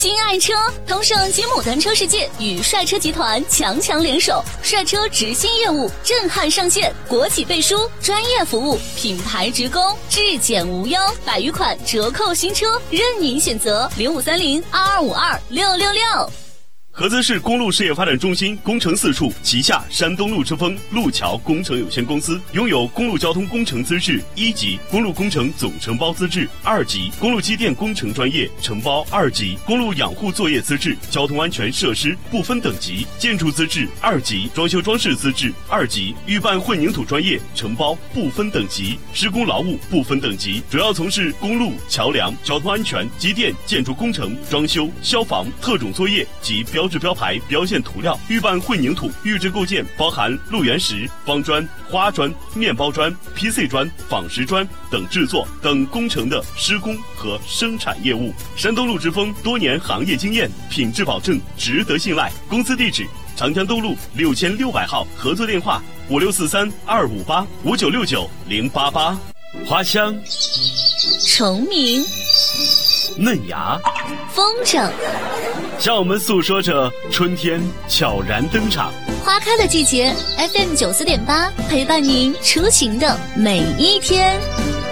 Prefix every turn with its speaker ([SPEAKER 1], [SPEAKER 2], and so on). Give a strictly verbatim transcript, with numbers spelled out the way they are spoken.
[SPEAKER 1] 金爱车，通胜金牡丹车世界与帅车集团强强联手，帅车直新业务震撼上线，国企背书，专业服务，品牌直供，质检无忧，百余款折扣新车任您选择。零五三零二二五二六六六。
[SPEAKER 2] 菏泽市公路事业发展中心工程四处旗下山东路之风路桥工程有限公司拥有公路交通工程资质一级、公路工程总承包资质二级、公路机电工程专业承包二级、公路养护作业资质、交通安全设施不分等级、建筑资质二级、装修装饰资质二级、预办混凝土专业承包不分等级、施工劳务不分等级，主要从事公路、桥梁、交通安全、机电、建筑工程、装修、消防、特种作业及标志标牌、标线涂料、预办混凝土、预制构件，包含路缘石、方砖、花砖、面包砖、P C 砖、仿石砖等制作等工程的施工和生产业务。山东路之风多年行业经验，品质保证，值得信赖。公司地址：长江东路六千六百号，合作电话：五六四三二五八五九六九零八八。花香、
[SPEAKER 1] 虫鸣、
[SPEAKER 2] 嫩芽、
[SPEAKER 1] 风筝，
[SPEAKER 2] 向我们诉说着春天悄然登场。
[SPEAKER 1] 花开的季节 ，F M 九四点八陪伴您出行的每一天。